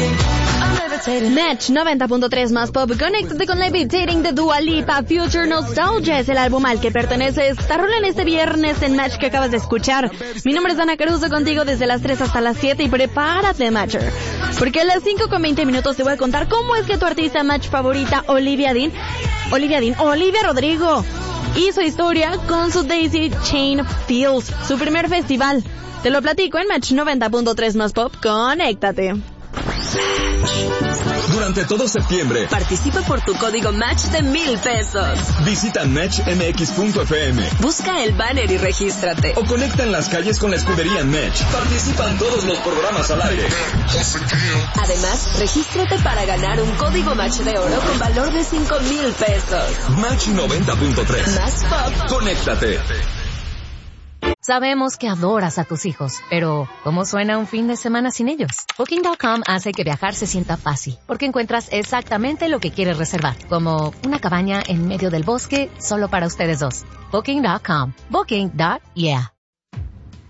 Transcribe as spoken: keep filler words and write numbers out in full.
Match noventa punto tres más pop. Conéctate con Levitating de Dua Lipa. Future Nostalgia es el álbum al que pertenece esta rola en este viernes en Match que acabas de escuchar. Mi nombre es Ana Caruso, contigo desde las tres hasta las siete, y prepárate, Matcher, porque a las cinco con veinte minutos te voy a contar cómo es que tu artista Match favorita, Olivia Dean, Olivia Dean, Olivia Rodrigo, hizo historia con su Daisy Chain Fields, su primer festival. Te lo platico en Match noventa punto tres más pop. Conéctate. Durante todo septiembre, participa por tu código Match de mil pesos. Visita match m x punto f m. Busca el banner y regístrate. O conecta en las calles con la escudería Match. Participan todos los programas al aire. Además, regístrate para ganar un código Match de oro con valor de cinco mil pesos. Match noventa punto tres. Más pop. Conéctate. Sabemos que adoras a tus hijos, pero ¿cómo suena un fin de semana sin ellos? Booking punto com hace que viajar se sienta fácil, porque encuentras exactamente lo que quieres reservar, como una cabaña en medio del bosque solo para ustedes dos. Booking punto com. Booking. Yeah.